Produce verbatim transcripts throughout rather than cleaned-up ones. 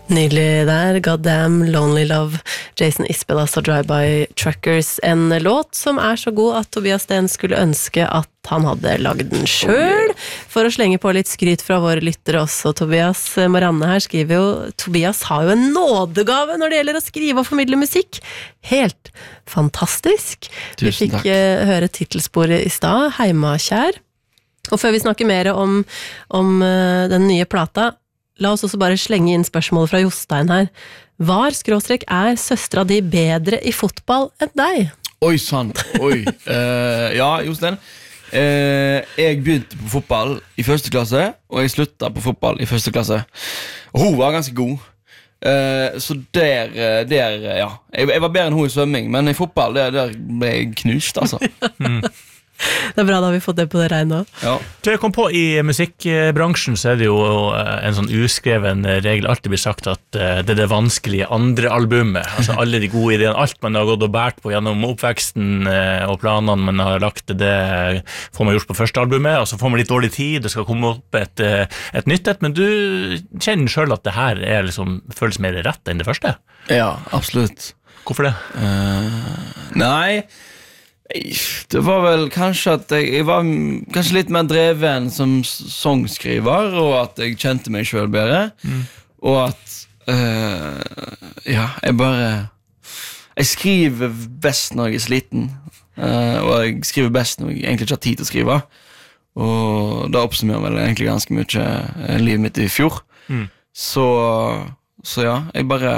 Nydelig der, Goddamn Lonely Love, Jason Isbell, altså Drive-By Truckers, en låt som er så god at Tobias Sten skulle ønske at han hadde lagd den selv, for å slenge på litt skryt fra våre lyttere også. Tobias Marianne her skriver jo, Tobias har jo en nådegave når det gjelder å skrive og formidle musikk. Helt fantastisk. Tusen Vi fikk takk. uh, høre titelsporet i stad, Heimakjær. Og før vi snakker mer om, om uh, den nye plata, la oss også bare slenge inn spørsmålet fra Jostein her. Var skråstrek er søstra di bedre i fotball enn deg? Oi, sann. Oi. Eh, ja, Jostein. Eh, jeg begynte på fotball i første klasse, og jeg slutta på fotball i første klasse. Og hun var ganske god. Eh, så der, eh, der ja. Jeg, jeg var bedre enn hun i svømming, men i fotball der, der ble jeg knust, altså. Mm. Det er bra, da har vi fått det på det regnet også. Ja. Til jeg kom på, I musikkbransjen så er det jo en sånn uskreven regel, alltid blir sagt at det er det vanskelige andre albumet, altså alle de gode ideene, alt man har gått og bært på gjennom oppveksten og planene man har lagt, det får man gjort på første albumet, og så får man litt dårlig tid, det skal komme opp et, et nytt et, men du kjenner selv at det her er liksom, føles mer rett enn det første? Ja, absolutt. Hvorfor det? Uh, nei, det var vel kanskje at jeg, jeg var kanskje litt mer dreven som songskriver, og at jeg kjente meg selv bedre, mm. og at uh, ja, jeg bare jeg skriver best når jeg er sliten, uh, og jeg skriver best når jeg egentlig ikke har tid til å skrive, og da oppsummerer vel egentlig ganske mye uh, livet mitt i fjor. Mm. så, så ja, jeg bare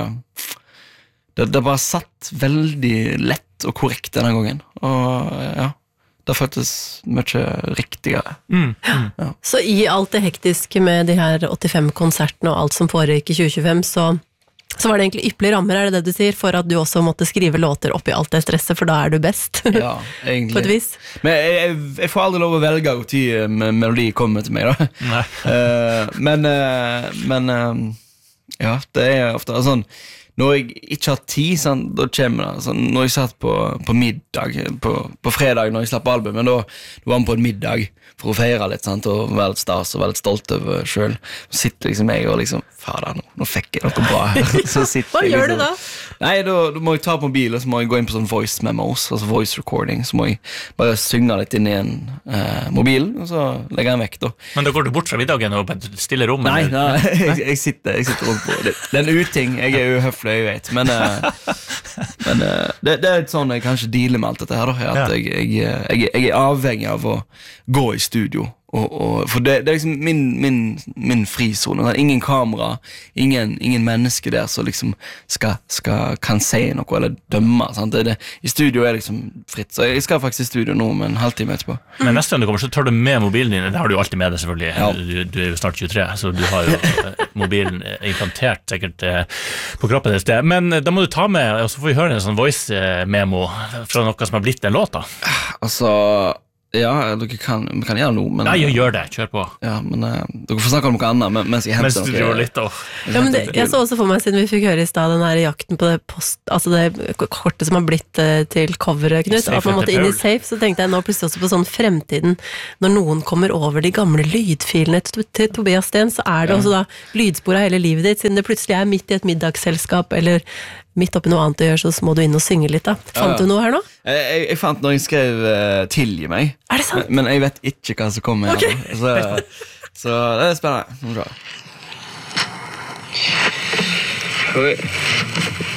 det, det bare satt veldig lett og korrekt denne gangen, og ja, det føltes mye riktigere. Mm, mm. Ja. Så i alt det hektiske med de her åttifem konsertene og alt som foregikk i tjue tjuefem, så, så var det egentlig ypperlige rammer, er det det du sier, for at du også måtte skrive låter oppi alt det stresset, for da er du best. Ja, egentlig. På et vis. Men jeg, jeg, jeg får aldri lov å velge hvor tid melodi kommer til meg, da. Nei. uh, men, uh, men uh, ja, det er ofte sånn, når jeg ikke har tid, sånn, da kommer det sånn, når jeg satt på, på middag på, på fredag når jeg slapp album, men da, da var vi på en middag for å feire litt, sant, og være litt stas og være litt stolt over selv. Så sitter liksom jeg og liksom, fader, nå, nå fikk jeg noe bra her. Så Hva jeg, gjør liksom, du da? Nei, da, da må jeg ta på mobilen, så må jeg gå inn på sånn voice memos, altså voice recording, så må jeg bare synge litt inn i en uh, mobil, og så legger jeg den vekk da. Men da går du bort fra middagen og stiller rom? Nei, nei, jeg, jeg sitter, jeg sitter rundt på det. Det er en uting, jeg er uhøflig, jeg vet, men, uh, men uh, det, det er litt sånn jeg kanskje dealer med alt dette her, da, at jeg, jeg, jeg, jeg er avhengig av å gå i studio. Og, og, for det, det er liksom min, min, min frizone. Ingen kamera, ingen, ingen menneske der som liksom skal, skal, kan si noe eller dømme, sant? Det, det, I studio er liksom fritt. Så jeg skal faktisk i studio nå om en halvtime etterpå. Men neste gang du kommer, så tar du med mobilen din. Det har du jo alltid med deg, selvfølgelig. Ja. Du, du er jo snart tjuetre, så du har jo mobilen implantert sikkert på kroppen et sted. Men da må du ta med, og så får vi høre en sånn voice-memo fra noe som har blitt en låt da. Altså... Ja, dere kan, vi kan gjøre noe, men... Nei, gjør det, kjør på. Ja, men uh, dere får snakke om noe annet, men, mens jeg henter Mens du noe... gjør litt, da. Ja, men det, jeg så også for meg, siden vi fikk høre i sted, den her jakten på det post, altså det kortet som har blitt uh, til coveret, Knut, at man måtte inn i safe, så tenkte jeg nå plutselig også på sånn fremtiden, når noen kommer over de gamle lydfilene til, til Tobias Sten, så er det ja. Også da lydspor av hele livet ditt, siden det plutselig er midt i et middagsselskap, eller midt oppi noe annet å gjøre, så må du inn og synge litt da. Fant ja. Du noe her nå? Jeg, jeg, jeg fant når jeg skrev uh, tilgi meg. Er det sant? Men, men jeg vet ikke hva som kommer okay. her. Så, så det er spennende. Nå skal vi se.